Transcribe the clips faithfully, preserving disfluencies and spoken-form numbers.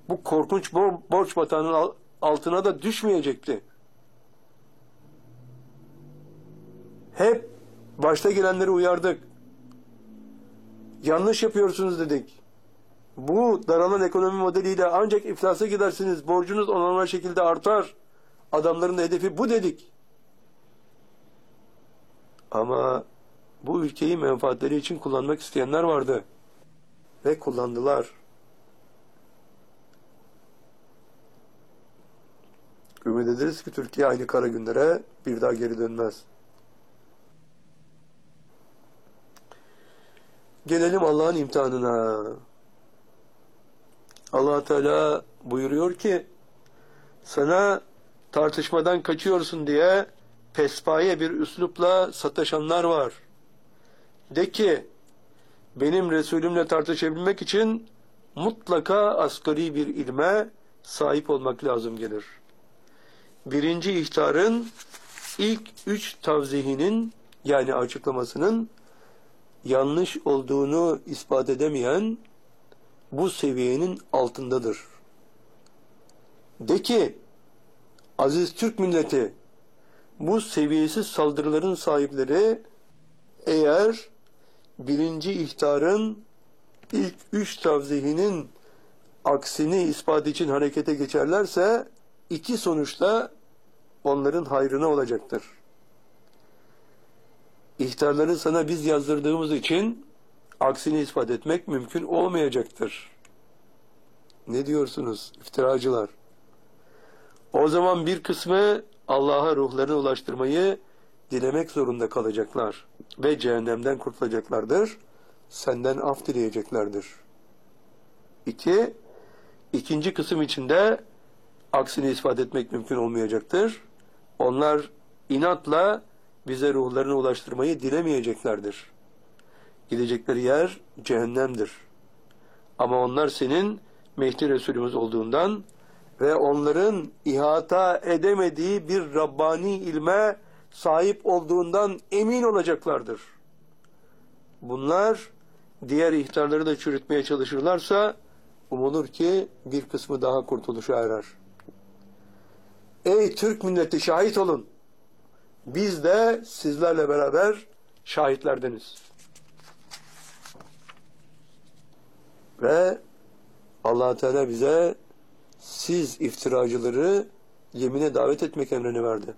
bu korkunç bor- borç batağının altına da düşmeyecekti. Hep başta gelenleri uyardık. Yanlış yapıyorsunuz dedik. Bu daralan ekonomi modeliyle ancak iflasa gidersiniz. Borcunuz anormal şekilde artar. Adamların hedefi bu dedik. Ama bu ülkeyi menfaatleri için kullanmak isteyenler vardı. Ve kullandılar. Ümit ederiz ki Türkiye aynı kara günlere bir daha geri dönmez. Gelelim Allah'ın imtihanına. Allah Teala buyuruyor ki sana tartışmadan kaçıyorsun diye pespaye bir üslupla sataşanlar var. De ki benim Resulümle tartışabilmek için mutlaka asgari bir ilme sahip olmak lazım gelir. Birinci ihtarın ilk üç tavzihinin yani açıklamasının yanlış olduğunu ispat edemeyen bu seviyenin altındadır. De ki aziz Türk milleti bu seviyesiz saldırıların sahipleri eğer birinci ihtarın ilk üç tavzihinin aksini ispat için harekete geçerlerse iki sonuçta onların hayrına olacaktır. İhtarları sana biz yazdırdığımız için aksini ispat etmek mümkün olmayacaktır. Ne diyorsunuz iftiracılar? O zaman bir kısmı Allah'a ruhlarını ulaştırmayı dilemek zorunda kalacaklar ve cehennemden kurtulacaklardır. Senden af dileyeceklerdir. İki, ikinci kısım içinde aksini ispat etmek mümkün olmayacaktır. Onlar inatla bize ruhlarını ulaştırmayı dilemeyeceklerdir. Gidecekleri yer cehennemdir. Ama onlar senin Mehdi Resulümüz olduğundan ve onların ihata edemediği bir Rabbani ilme sahip olduğundan emin olacaklardır. Bunlar diğer ihtarları da çürütmeye çalışırlarsa umulur ki bir kısmı daha kurtuluşa erer. Ey Türk milleti şahit olun. Biz de sizlerle beraber şahitlerdeniz. Ve Allah Teala bize siz iftiracıları yemine davet etmek emrini verdi.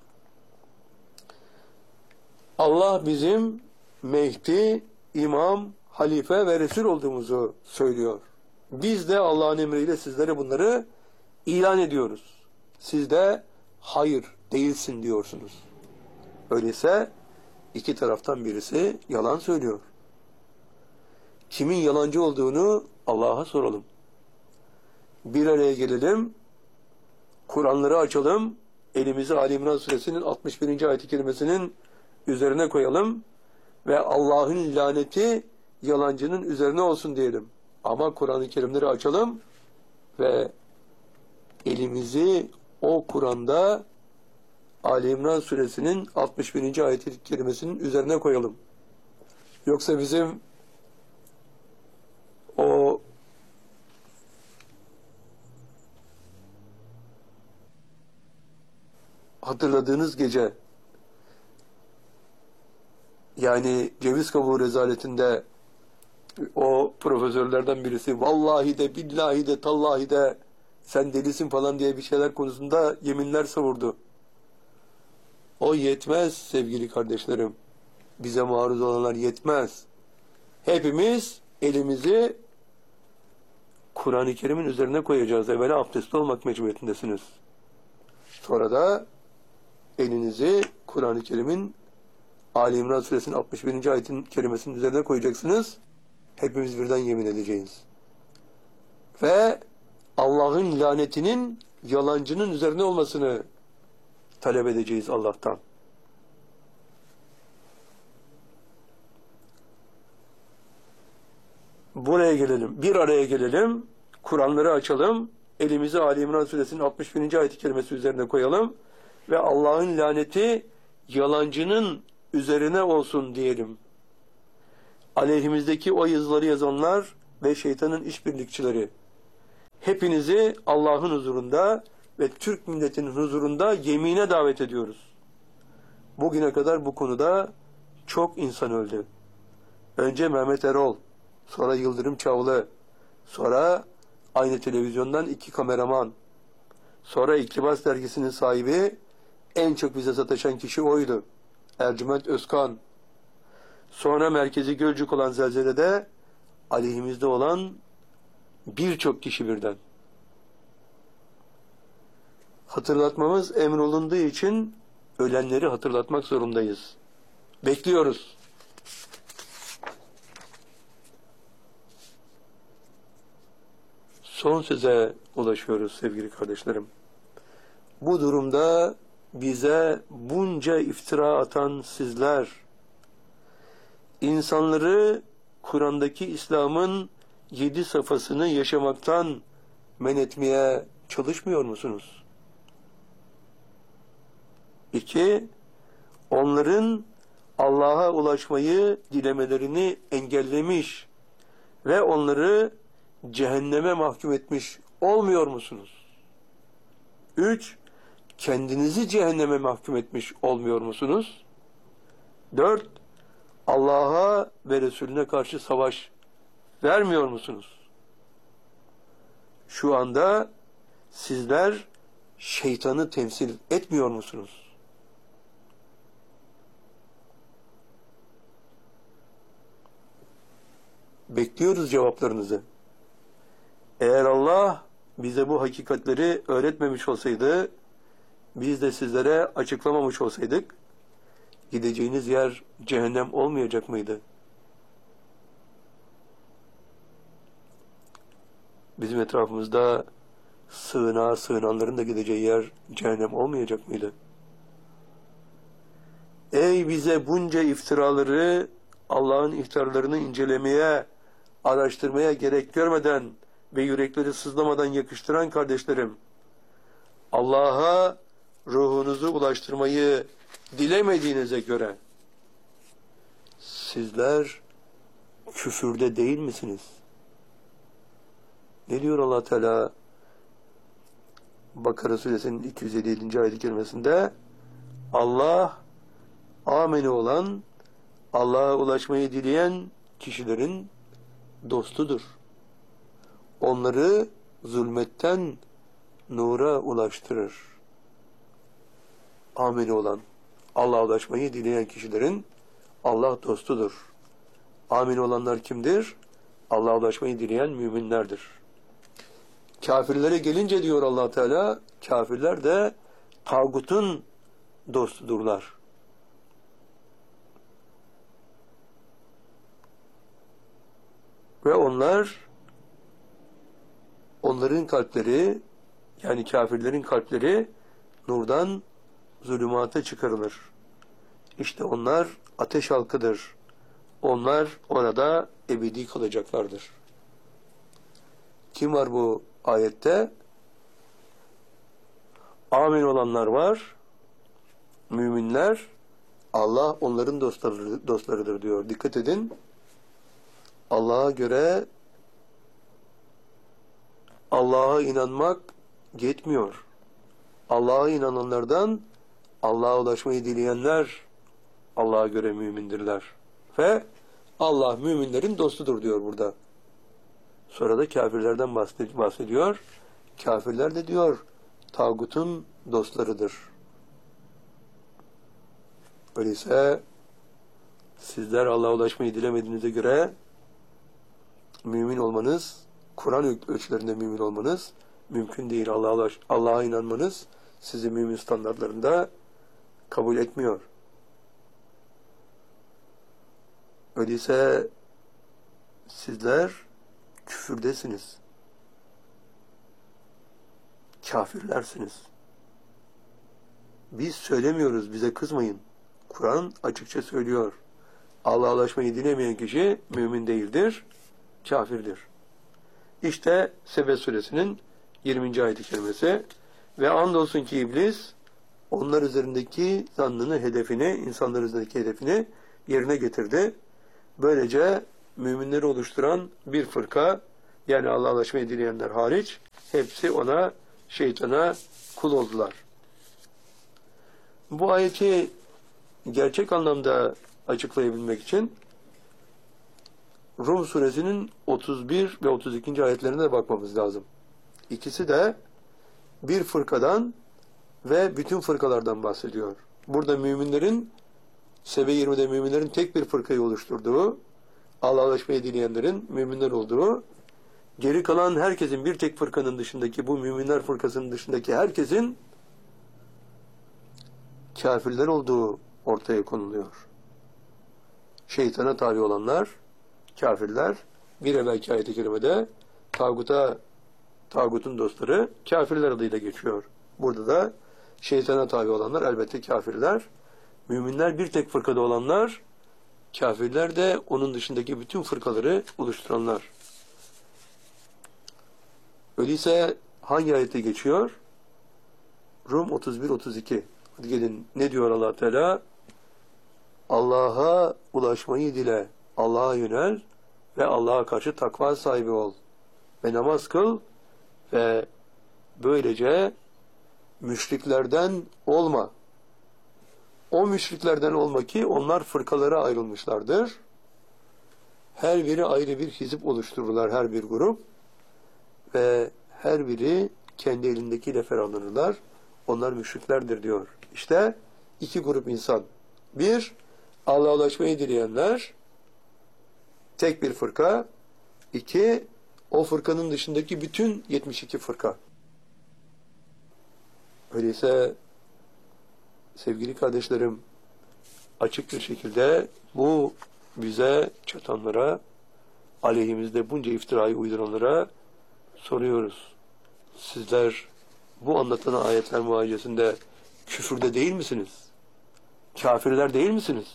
Allah bizim Mehdi, İmam, Halife ve Resul olduğumuzu söylüyor. Biz de Allah'ın emriyle sizlere bunları ilan ediyoruz. Siz de hayır değilsin diyorsunuz. Öyleyse iki taraftan birisi yalan söylüyor. Kimin yalancı olduğunu Allah'a soralım. Bir araya gelelim, Kur'anları açalım, elimizi Ali İmran suresinin altmış birinci ayet-i kerimesinin üzerine koyalım ve Allah'ın laneti yalancının üzerine olsun diyelim. Ama Kur'an-ı Kerimleri açalım ve elimizi o Kur'an'da Ali İmran suresinin altmış birinci ayet-i kerimesinin üzerine koyalım. Yoksa bizim o hatırladığınız gece yani ceviz kabuğu rezaletinde o profesörlerden birisi vallahi de billahi de tallahi de sen delisin falan diye bir şeyler konusunda yeminler savurdu. O yetmez sevgili kardeşlerim. Bize maruz olanlar yetmez. Hepimiz elimizi Kur'an-ı Kerim'in üzerine koyacağız. Evvela abdestli olmak mecburiyetindesiniz. Sonra da elinizi Kur'an-ı Kerim'in Ali İmran suresinin altmış birinci ayetin kerimesinin üzerine koyacaksınız. Hepimiz birden yemin edeceğiz. Ve Allah'ın lanetinin yalancının üzerine olmasını talep edeceğiz Allah'tan. Buraya gelelim. Bir araya gelelim. Kur'anları açalım. Elimizi Ali İmran suresinin altmış birinci ayet-i kerimesi üzerine koyalım. Ve Allah'ın laneti yalancının üzerine olsun diyelim. Aleyhimizdeki o yazıları yazanlar ve şeytanın işbirlikçileri hepinizi Allah'ın huzurunda ve Türk milletinin huzurunda yemine davet ediyoruz. Bugüne kadar bu konuda çok insan öldü. Önce Mehmet Erol, sonra Yıldırım Çavlı, sonra aynı televizyondan iki kameraman, sonra İktibas Dergisi'nin sahibi, en çok bize sataşan kişi oydu, Ercüment Özkan. Sonra merkezi Gölcük olan zelzelede aleyhimizde olan birçok kişi birden. Hatırlatmamız emrolunduğu için ölenleri hatırlatmak zorundayız. Bekliyoruz. Son söze ulaşıyoruz sevgili kardeşlerim. Bu durumda bize bunca iftira atan sizler, insanları Kur'an'daki İslam'ın yedi safhasını yaşamaktan men etmeye çalışmıyor musunuz? İki, onların Allah'a ulaşmayı dilemelerini engellemiş ve onları cehenneme mahkum etmiş olmuyor musunuz? Üç, kendinizi cehenneme mahkum etmiş olmuyor musunuz? Dört, Allah'a ve Resulüne karşı savaş vermiyor musunuz? Şu anda sizler şeytanı temsil etmiyor musunuz? Bekliyoruz cevaplarınızı. Eğer Allah bize bu hakikatleri öğretmemiş olsaydı, biz de sizlere açıklamamış olsaydık, gideceğiniz yer cehennem olmayacak mıydı? Bizim etrafımızda sığınağa sığınanların da gideceği yer cehennem olmayacak mıydı? Ey bize bunca iftiraları, Allah'ın ihtarlarını incelemeye, araştırmaya gerek görmeden ve yürekleri sızlamadan yakıştıran kardeşlerim, Allah'a ruhunuzu ulaştırmayı dilemediğinize göre sizler küfürde değil misiniz? Ne diyor Allah Teala Bakara Suresinin iki yüz elli yedinci ayet-i kerimesinde? Allah ameni olan, Allah'a ulaşmayı dileyen kişilerin dostudur. Onları zulmetten nura ulaştırır. Ameni olan, Allah'a ulaşmayı dileyen kişilerin Allah dostudur. Amin olanlar kimdir? Allah'a ulaşmayı dileyen müminlerdir. Kafirlere gelince diyor Allah Teala, kafirler de tağutun dostudurlar. Ve onlar, onların kalpleri, yani kafirlerin kalpleri nurdan zulümata çıkarılır. İşte onlar ateş halkıdır. Onlar orada ebedi kalacaklardır. Kim var bu ayette? Amin olanlar var. Müminler, Allah onların dostları, dostlarıdır diyor. Dikkat edin. Allah'a göre Allah'a inanmak yetmiyor. Allah'a inananlardan Allah'a ulaşmayı dileyenler Allah'a göre mümindirler. Ve Allah müminlerin dostudur diyor burada. Sonra da kafirlerden bahsediyor. Kafirler de diyor tağutun dostlarıdır. Öyleyse sizler Allah'a ulaşmayı dilemediğinize göre mümin olmanız, Kur'an ölçülerinde mümin olmanız mümkün değil. Allah'a Allah'a inanmanız sizi mümin standartlarında kabul etmiyor. Öyleyse sizler küfürdesiniz. Kafirlersiniz. Biz söylemiyoruz, bize kızmayın. Kur'an açıkça söylüyor. Allah'a ulaşmayı dilemeyen kişi mümin değildir, kafirdir. İşte Sebe suresinin yirminci ayet-i kerimesi. Ve andolsun ki iblis onlar üzerindeki zannını, hedefini, insanlar üzerindeki hedefini yerine getirdi. Böylece müminleri oluşturan bir fırka, yani Allah'a ulaşmayı dileyenler hariç, hepsi ona, şeytana kul oldular. Bu ayeti gerçek anlamda açıklayabilmek için Rum suresinin otuz bir ve otuz ikinci ayetlerine de bakmamız lazım. İkisi de bir fırkadan ve bütün fırkalardan bahsediyor. Burada müminlerin, Sebe yirmide müminlerin tek bir fırkayı oluşturduğu, Allah'laşmayı dileyenlerin müminler olduğu, geri kalan herkesin, bir tek fırkanın dışındaki, bu müminler fırkasının dışındaki herkesin kafirler olduğu ortaya konuluyor. Şeytana tabi olanlar, kafirler, bir evvelki ayet-i kerimede tağuta, tağutun dostları kafirler adıyla geçiyor. Burada da şeytana tabi olanlar elbette kafirler. Müminler bir tek fırkada olanlar, kafirler de onun dışındaki bütün fırkaları oluşturanlar. Öyleyse hangi ayette geçiyor? Rum otuz bir otuz iki. Hadi gelin, ne diyor Allah Teala? Allah'a ulaşmayı dile, Allah'a yönel ve Allah'a karşı takva sahibi ol. Ve namaz kıl ve böylece müşriklerden olma. O müşriklerden olma ki onlar fırkalara ayrılmışlardır. Her biri ayrı bir hizip oluştururlar, her bir grup. Ve her biri kendi elindekiyle ferahlanırlar. Onlar müşriklerdir diyor. İşte iki grup insan. Bir, Allah'a ulaşmayı dileyenler, tek bir fırka. İki, o fırkanın dışındaki bütün yetmiş iki fırka. Öyleyse sevgili kardeşlerim, açık bir şekilde bu bize çatanlara, aleyhimizde bunca iftirayı uyduranlara soruyoruz. Sizler bu anlatılan ayetler muhacesinde küfürde değil misiniz? Kafirler değil misiniz?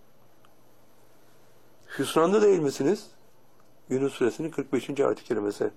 Hüsranda değil misiniz? Yunus suresinin kırk beşinci ayet-i kerimesi.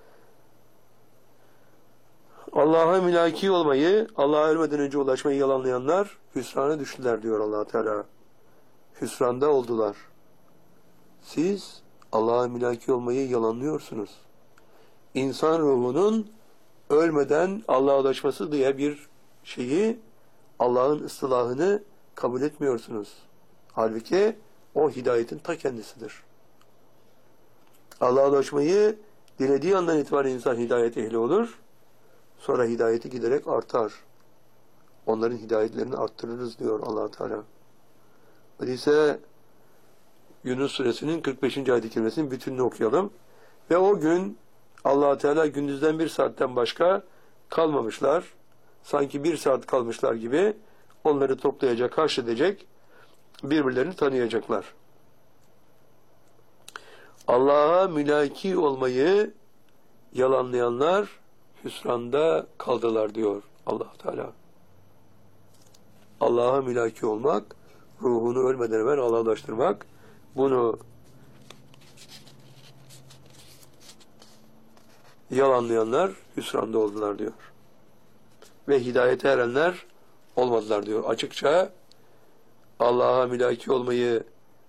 Allah'a mülaki olmayı, Allah'a ölmeden önce ulaşmayı yalanlayanlar hüsrana düştüler diyor Allah Teala. Hüsranda oldular. Siz Allah'a mülaki olmayı yalanlıyorsunuz. İnsan ruhunun ölmeden Allah'a ulaşması diye bir şeyi, Allah'ın ıslahını kabul etmiyorsunuz. Halbuki o hidayetin ta kendisidir. Allah'a ulaşmayı dilediği andan itibaren insan hidayet ehli olur. Sonra hidayeti giderek artar. Onların hidayetlerini arttırırız diyor Allah Teala. Öyleyse Yunus suresinin kırk beşinci ayet-i kerimesinin bütününü okuyalım. Ve o gün Allah Teala gündüzden bir saatten başka kalmamışlar. Sanki bir saat kalmışlar gibi onları toplayacak, haşredecek, birbirlerini tanıyacaklar. Allah'a mülaki olmayı yalanlayanlar hüsranda kaldılar diyor Allah Teala. Allah'a mülaki olmak, ruhunu ölmeden evvel Allah'a ulaştırmak, bunu yalanlayanlar hüsranda oldular diyor. Ve hidayete erenler olmadılar diyor. Açıkça Allah'a mülaki olmayı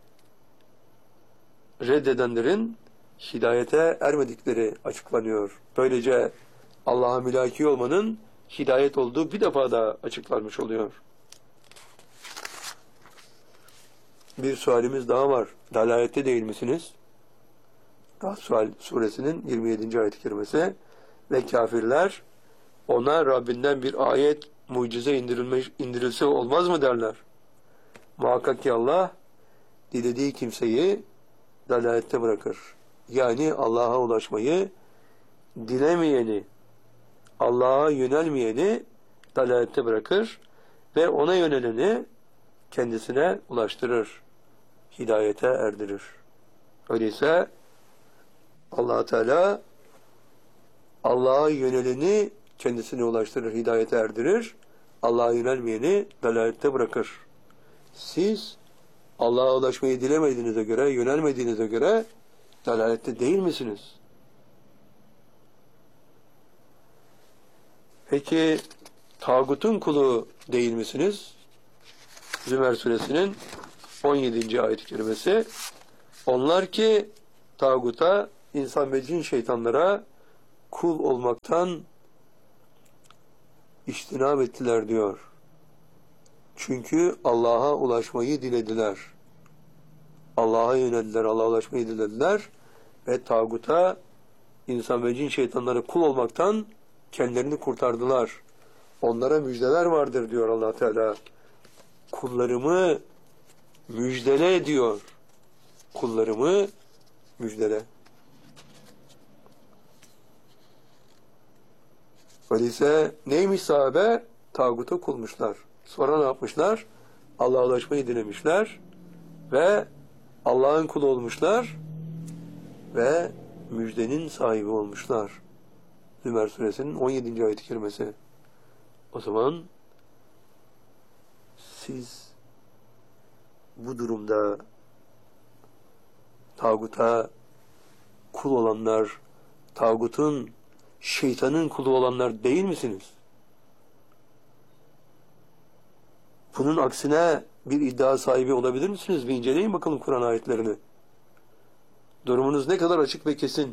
reddedenlerin hidayete ermedikleri açıklanıyor. Böylece Allah'a mülaki olmanın hidayet olduğu bir defa da açıklanmış oluyor. Bir sualimiz daha var. Dalalette değil misiniz? Rasul suresinin yirmi yedinci ayet-i kerimesi. Ve kafirler ona Rabbinden bir ayet, mucize indirilme, indirilse olmaz mı derler. Muhakkak ki Allah dilediği kimseyi dalalette bırakır. Yani Allah'a ulaşmayı dilemeyeni, Allah'a yönelmeyeni dalalette bırakır ve ona yöneleni kendisine ulaştırır. Hidayete erdirir. Öyleyse Allah Teala Allah'a yöneleni kendisine ulaştırır, hidayete erdirir. Allah'a yönelmeyeni dalalette bırakır. Siz Allah'a ulaşmayı dilemediğinize göre, yönelmediğinize göre dalalette değil misiniz? Peki tağutun kulu değil misiniz? Zümer suresinin on yedinci ayet-i kerimesi. Onlar ki tağuta, insan ve cin şeytanlara kul olmaktan içtinab ettiler diyor. Çünkü Allah'a ulaşmayı dilediler. Allah'a yöneldiler, Allah'a ulaşmayı dilediler ve tağuta, insan ve cin şeytanları kul olmaktan kendilerini kurtardılar. Onlara müjdeler vardır diyor Allah Teala. Kullarımı müjdele diyor. Kullarımı müjdele. Öyleyse neymiş sahabe? Tağuta kulmuşlar. Sonra ne yapmışlar? Allah'a ulaşmayı dilemişler ve Allah'ın kulu olmuşlar ve müjdenin sahibi olmuşlar. Zümer suresinin on yedinci ayet-i kerimesi. O zaman siz bu durumda tağuta kul olanlar, tağutun, şeytanın kulu olanlar değil misiniz? Bunun aksine bir iddia sahibi olabilir misiniz? Bir inceleyin bakalım Kur'an ayetlerini. Durumunuz ne kadar açık ve kesin.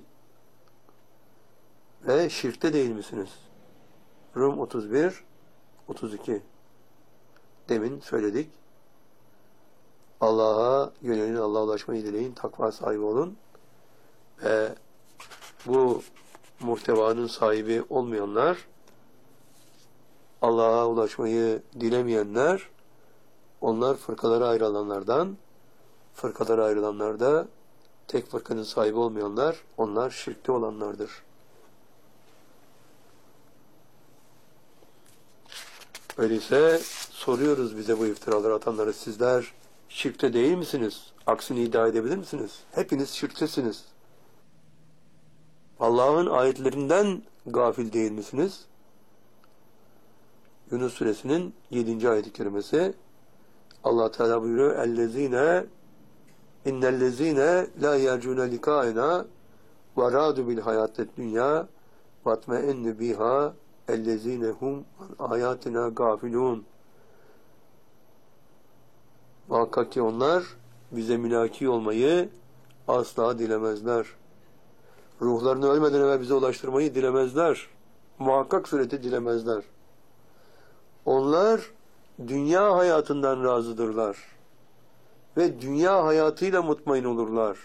Ve şirkte değil misiniz? Rum otuz bir otuz iki. Demin söyledik. Allah'a yönelin, Allah'a ulaşmayı dileyin, takva sahibi olun. Ve bu muhtevanın sahibi olmayanlar, Allah'a ulaşmayı dilemeyenler, onlar fırkalara ayrılanlardan, fırkalara ayrılanlarda tek fırkanın sahibi olmayanlar, onlar şirkte olanlardır. Öyleyse soruyoruz bize bu iftiraları atanları, sizler şirkte değil misiniz? Aksini iddia edebilir misiniz? Hepiniz şirktesiniz. Allah'ın ayetlerinden gafil değil misiniz? Yunus suresinin yedinci ayet-i kerimesi. Allah Teala buyuruyor: "Ellezine innellezine la yercune likaena ve radu bil hayated dünya ve atma'ennu biha ellezine hum an ayatina gafilun." Muhakkak ki onlar bize mülaki olmayı asla dilemezler. Ruhlarını ölmeden evvel bize ulaştırmayı dilemezler. Muhakkak sureti dilemezler. Onlar dünya hayatından razıdırlar. Ve dünya hayatıyla mutmain olurlar.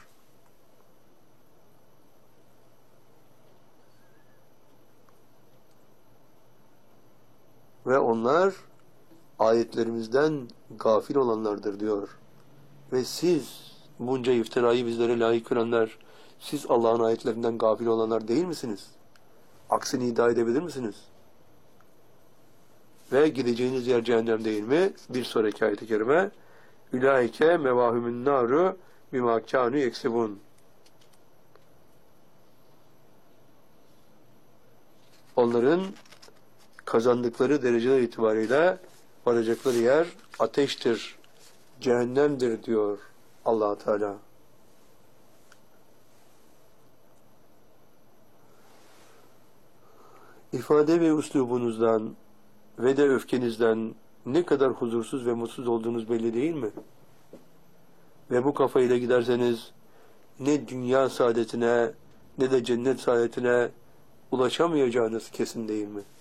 Ve onlar ayetlerimizden gafil olanlardır diyor. Ve siz bunca iftirayı bizlere layık görenler, siz Allah'ın ayetlerinden gafil olanlar değil misiniz? Aksini iddia edebilir misiniz? Ve gideceğiniz yer cehennem değil mi? Bir sonraki ayet-i kerime: "Ülaike mevahümün naru bima kânü yeksibun." Onların kazandıkları dereceler itibariyle varacakları yer ateştir, cehennemdir diyor Allah Teala. İfade ve üslubunuzdan ve de öfkenizden ne kadar huzursuz ve mutsuz olduğunuz belli değil mi? Ve bu kafayla giderseniz ne dünya saadetine ne de cennet saadetine ulaşamayacağınız kesin değil mi?